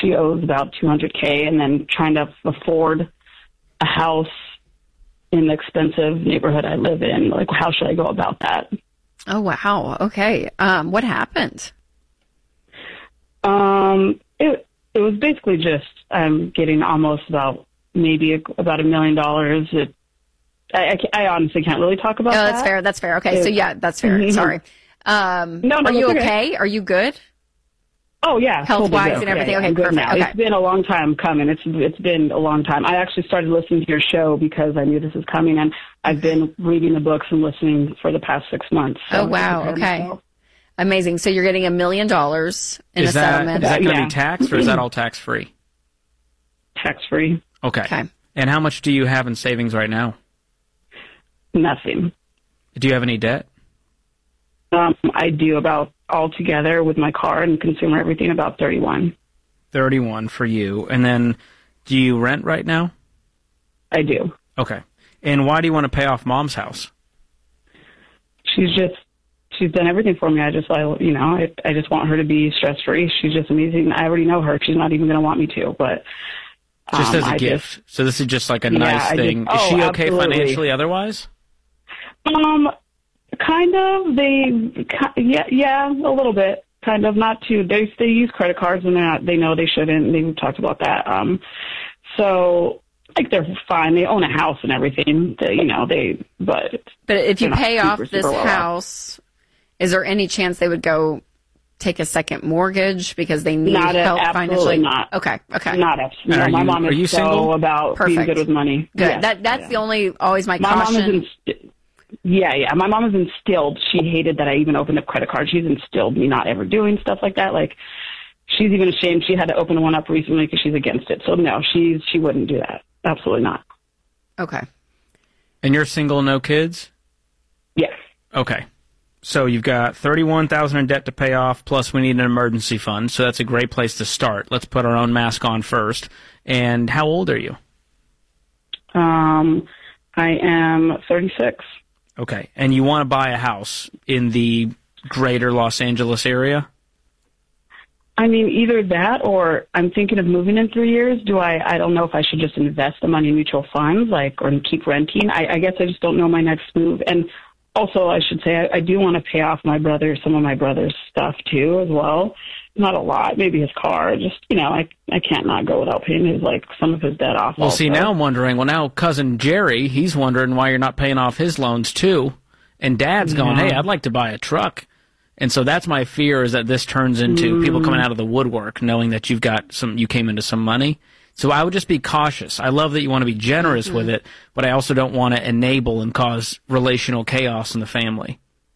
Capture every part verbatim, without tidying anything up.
she owes about two hundred K, and then trying to afford a house in the expensive neighborhood I live in. Like, how should I go about that? Oh, wow. Okay. Um, what happened? Um, it, it was basically just, I'm getting almost about maybe a, about a million dollars. It, I, I, I honestly can't really talk about oh, that. That's fair. That's fair. Okay. It, so yeah, that's fair. Mm-hmm. Sorry. Um, no, no, are you okay? okay? Are you good? Oh yeah. Health-wise totally and everything. Okay, okay, perfect. Now. Okay. It's been a long time coming. It's, it's been a long time. I actually started listening to your show because I knew this was coming, and I've been reading the books and listening for the past six months. So oh wow. Okay. Myself. Amazing. So you're getting a million dollars in is a that, settlement. Is that going to yeah. be taxed, or is that all tax-free? Tax-free. Okay. Okay. And how much do you have in savings right now? Nothing. Do you have any debt? Um, I do about altogether with my car and consumer everything about thirty-one. thirty-one for you. And then do you rent right now? I do. Okay. And why do you want to pay off Mom's house? She's just, she's done everything for me. I just, I, you know, I, I just want her to be stress-free. She's just amazing. I already know her. She's not even going to want me to, but. Just um, as a I gift. Just, so this is just like a yeah, nice I thing. Just, is she oh, okay absolutely. financially otherwise? Um, kind of. They, yeah, yeah, a little bit. Kind of, not too. They they use credit cards and they're not, they know they shouldn't. They've talked about that. Um, so like they're fine. They own a house and everything. They, you know, they. But but if you pay off super, this super well house, off. Is there any chance they would go take a second mortgage because they need not help a, financially? Not. Okay. Okay. Not absolutely. No, you, my mom is are you so single? about Perfect. being good with money. Good. Yes, that that's yeah. the only always my, my caution. Mom is inst- yeah, yeah. My mom is instilled. She hated that I even opened up credit cards. She's instilled me not ever doing stuff like that. Like, she's even ashamed. She had to open one up recently because she's against it. So no, she's she wouldn't do that. Absolutely not. Okay. And you're single, no kids? Yes. Okay. So you've got thirty-one thousand dollars in debt to pay off, plus we need an emergency fund. So that's a great place to start. Let's put our own mask on first. And how old are you? Um, I am thirty-six. Okay. And you want to buy a house in the greater Los Angeles area? I mean, either that or I'm thinking of moving in three years. Do I, I don't know if I should just invest the money in mutual funds, like, or keep renting. I, I guess I just don't know my next move. And also, I should say, I, I do want to pay off my brother, some of my brother's stuff too, as well. Not a lot, maybe his car. Just, you know, I I can't not go without paying his, like, some of his debt off. Well, also. see, now I'm wondering, well, now cousin Jerry, he's wondering why you're not paying off his loans too. And Dad's going, Yeah. hey, I'd like to buy a truck. And so that's my fear, is that this turns into mm. people coming out of the woodwork, knowing that you've got some, you came into some money. So I would just be cautious. I love that you want to be generous mm-hmm. with it, but I also don't want to enable and cause relational chaos in the family.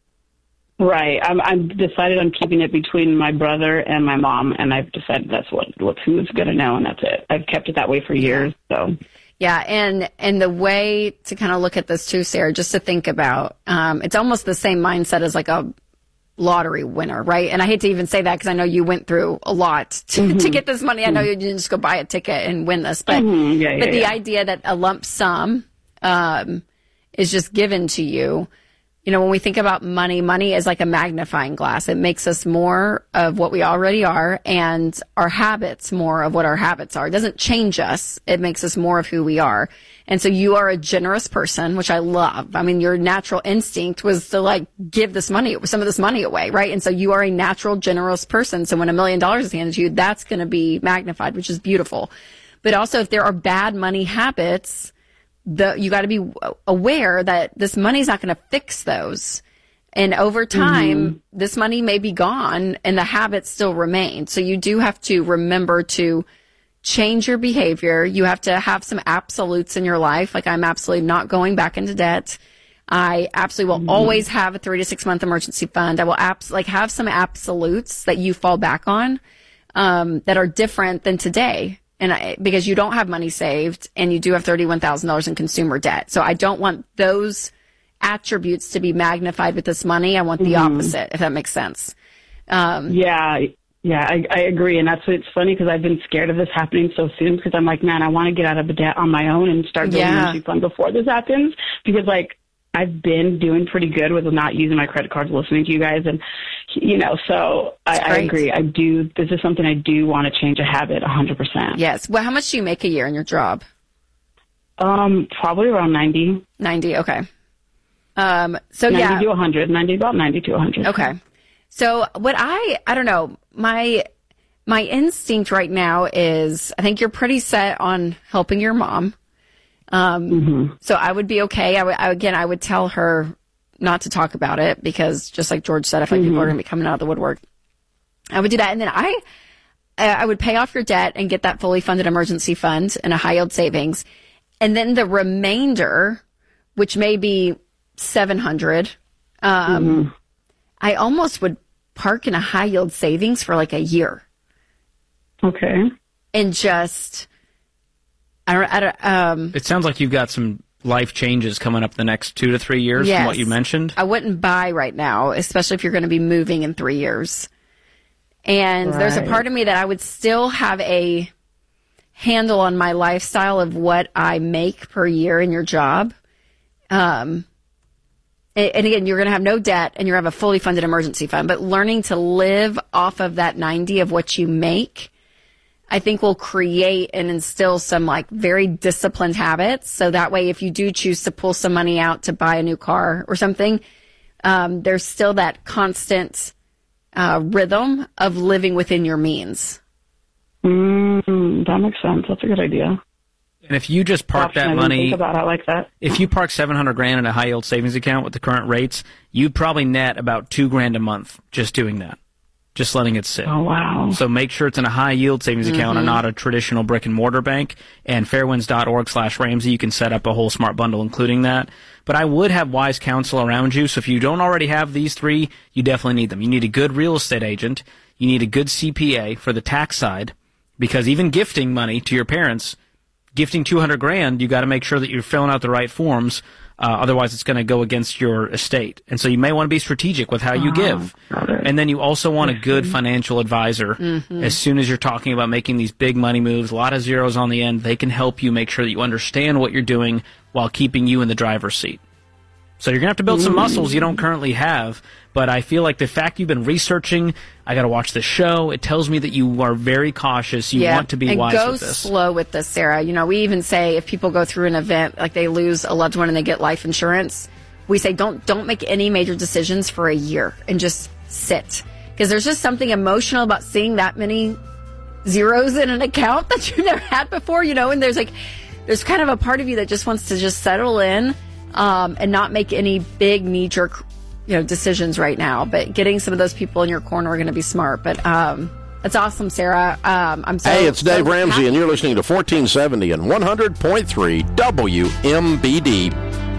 Right. I'm, I'm decided on keeping it between my brother and my mom, and I've decided that's what, what who's going to know, and that's it. I've kept it that way for years, so. Yeah, and and the way to kind of look at this too, Sarah, just to think about, um, it's almost the same mindset as like a lottery winner, right? And I hate to even say that because I know you went through a lot to, mm-hmm. to get this money. I know you didn't just go buy a ticket and win this, but mm-hmm. yeah, yeah, but the yeah. idea that a lump sum um, is just given to you. You know, when we think about money, money is like a magnifying glass. It makes us more of what we already are, and our habits more of what our habits are. It doesn't change us. It makes us more of who we are. And so you are a generous person, which I love. I mean, your natural instinct was to like give this money, some of this money away, right? And so you are a natural, generous person. So when a million dollars is handed to you, that's going to be magnified, which is beautiful. But also, if there are bad money habits, the, you got to be aware that this money's not going to fix those. And over time, mm-hmm. this money may be gone and the habits still remain. So you do have to remember to change your behavior. You have to have some absolutes in your life. Like, I'm absolutely not going back into debt. I absolutely will mm-hmm. always have a three to six month emergency fund. I will abs- like have some absolutes that you fall back on, um, that are different than today. And I, because you don't have money saved and you do have thirty-one thousand dollars in consumer debt. So I don't want those attributes to be magnified with this money. I want the mm-hmm. opposite, if that makes sense. Um, yeah, yeah, I, I agree. And that's it's funny because I've been scared of this happening so soon because I'm like, man, I want to get out of the debt on my own and start building yeah. emergency fund before this happens because, like, I've been doing pretty good with not using my credit cards, listening to you guys. And, you know, so I, I agree. I do. This is something I do want to change a habit one hundred percent. Yes. Well, how much do you make a year in your job? Um, probably around ninety. ninety. Okay. Um, so ninety yeah. ninety to one hundred. ninety, about ninety to one hundred. Okay. So what I, I don't know, my, my instinct right now is I think you're pretty set on helping your mom. Um, mm-hmm. So I would be okay. I would, I, again, I would tell her not to talk about it because just like George said, I feel like mm-hmm. people are going to be coming out of the woodwork. I would do that. And then I, I would pay off your debt and get that fully funded emergency fund and a high yield savings. And then the remainder, which may be seven hundred, um, mm-hmm. I almost would park in a high yield savings for like a year. Okay. And just, I don't, I don't, um, it sounds like you've got some life changes coming up the next two to three years yes, from what you mentioned. I wouldn't buy right now, especially if you're going to be moving in three years. And right. there's a part of me that I would still have a handle on my lifestyle of what I make per year in your job. Um, and, and again, you're going to have no debt and you're going to have a fully funded emergency fund, but learning to live off of that ninety of what you make, I think will create and instill some like very disciplined habits. So that way, if you do choose to pull some money out to buy a new car or something, um, there's still that constant uh, rhythm of living within your means. Mm, that makes sense. That's a good idea. And if you just park Option that I didn't money, think about it like that. If you park seven hundred grand in a high yield savings account with the current rates, you'd probably net about two grand a month just doing that, just letting it sit. Oh wow! So make sure it's in a high yield savings mm-hmm. account and not a traditional brick and mortar bank. And fairwinds dot org slash Ramsey, you can set up a whole smart bundle including that. But I would have wise counsel around you. So if you don't already have these three, you definitely need them. You need a good real estate agent. You need a good C P A for the tax side. Because even gifting money to your parents, gifting two hundred grand, you got to make sure that you're filling out the right forms. Uh, otherwise, it's going to go against your estate. And so you may want to be strategic with how you give. And then you also want a good financial advisor. Mm-hmm. As soon as you're talking about making these big money moves, a lot of zeros on the end, they can help you make sure that you understand what you're doing while keeping you in the driver's seat. So you're going to have to build some muscles you don't currently have. But I feel like the fact you've been researching, I got to watch the show, it tells me that you are very cautious. You yeah. want to be and wise go with this. Slow with this, Sarah. You know, we even say if people go through an event, like they lose a loved one and they get life insurance, we say don't don't make any major decisions for a year and just sit. Because there's just something emotional about seeing that many zeros in an account that you've never had before, you know, and there's like, there's kind of a part of you that just wants to just settle in um, and not make any big knee-jerk you know, decisions right now, but getting some of those people in your corner are going to be smart. But um, it's awesome, Sarah. Um, I'm so Hey, it's Dave so Ramsey, happy. and you're listening to fourteen seventy and one hundred point three W M B D.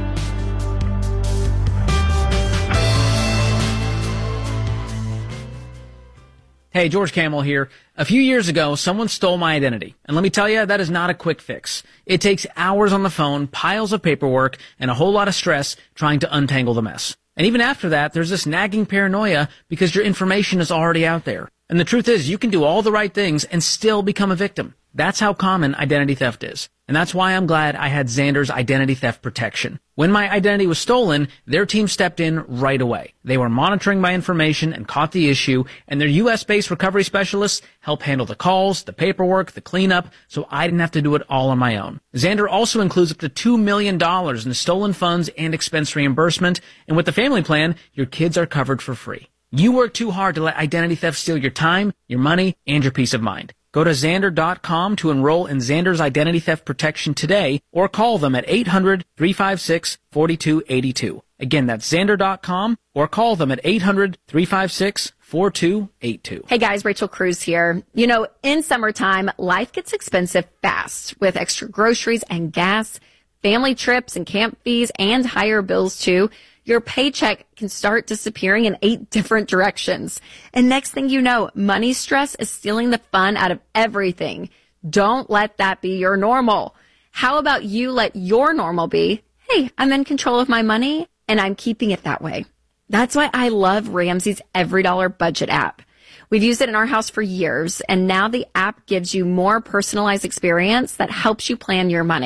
Hey, George Camel here. A few years ago, someone stole my identity. And let me tell you, that is not a quick fix. It takes hours on the phone, piles of paperwork, and a whole lot of stress trying to untangle the mess. And even after that, there's this nagging paranoia because your information is already out there. And the truth is, you can do all the right things and still become a victim. That's how common identity theft is. And that's why I'm glad I had Xander's Identity Theft Protection. When my identity was stolen, their team stepped in right away. They were monitoring my information and caught the issue, and their U S-based recovery specialists helped handle the calls, the paperwork, the cleanup, so I didn't have to do it all on my own. Xander also includes up to two million dollars in stolen funds and expense reimbursement, and with the family plan, your kids are covered for free. You work too hard to let identity theft steal your time, your money, and your peace of mind. Go to Xander dot com to enroll in Xander's Identity Theft Protection today, or call them at eight hundred, three five six, four two eight two. Again, that's Xander dot com, or call them at eight hundred, three five six, four two eight two. Hey guys, Rachel Cruz here. You know, in summertime, life gets expensive fast with extra groceries and gas, family trips and camp fees, and higher bills too. Your paycheck can start disappearing in eight different directions. And next thing you know, money stress is stealing the fun out of everything. Don't let that be your normal. How about you let your normal be, hey, I'm in control of my money and I'm keeping it that way. That's why I love Ramsey's Every Dollar Budget app. We've used it in our house for years, and now the app gives you more personalized experience that helps you plan your money.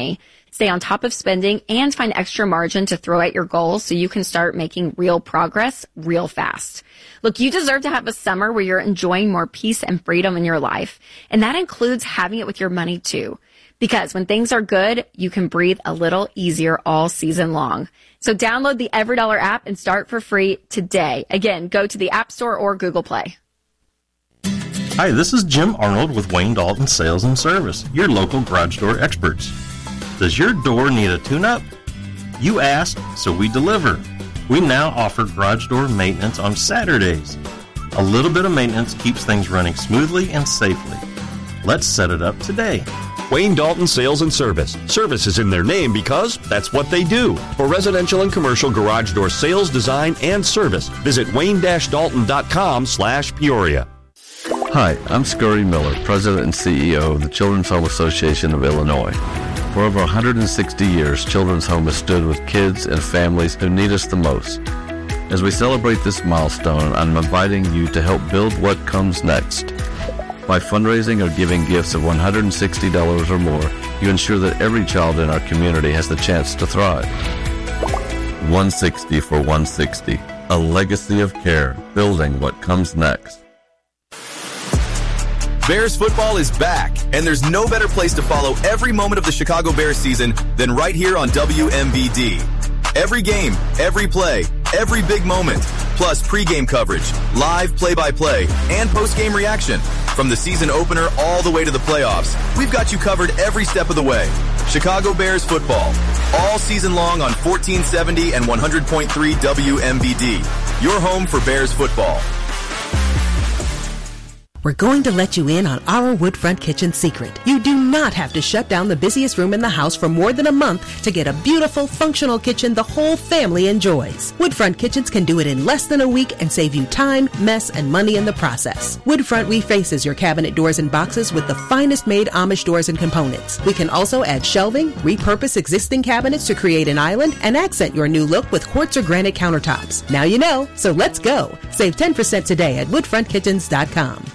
stay on top of spending, and find extra margin to throw at your goals so you can start making real progress real fast. Look, you deserve to have a summer where you're enjoying more peace and freedom in your life, and that includes having it with your money too. Because when things are good, you can breathe a little easier all season long. So download the EveryDollar app and start for free today. Again, go to the App Store or Google Play. Hi, this is Jim Arnold with Wayne Dalton Sales and Service, your local garage door experts. Does your door need a tune-up? You asked, so we deliver. We now offer garage door maintenance on Saturdays. A little bit of maintenance keeps things running smoothly and safely. Let's set it up today. Wayne Dalton Sales and Service. Service is in their name because that's what they do. For residential and commercial garage door sales, design, and service, visit wayne dash dalton dot com slash Peoria. Hi, I'm Scurry Miller, President and C E O of the Children's Home Association of Illinois. For over one hundred sixty years, Children's Home has stood with kids and families who need us the most. As we celebrate this milestone, I'm inviting you to help build what comes next. By fundraising or giving gifts of one hundred sixty dollars or more, you ensure that every child in our community has the chance to thrive. one hundred sixty for one hundred sixty, a legacy of care, building what comes next. Bears football is back, and there's no better place to follow every moment of the Chicago Bears season than right here on W M B D. Every game, every play, every big moment, plus pregame coverage, live play-by-play, and postgame reaction. From the season opener all the way to the playoffs, we've got you covered every step of the way. Chicago Bears football, all season long on fourteen seventy and one hundred point three W M B D. Your home for Bears football. We're going to let you in on our Woodfront Kitchen secret. You do not have to shut down the busiest room in the house for more than a month to get a beautiful, functional kitchen the whole family enjoys. Woodfront Kitchens can do it in less than a week and save you time, mess, and money in the process. Woodfront refaces your cabinet doors and boxes with the finest made Amish doors and components. We can also add shelving, repurpose existing cabinets to create an island, and accent your new look with quartz or granite countertops. Now you know, so let's go. Save ten percent today at woodfront kitchens dot com.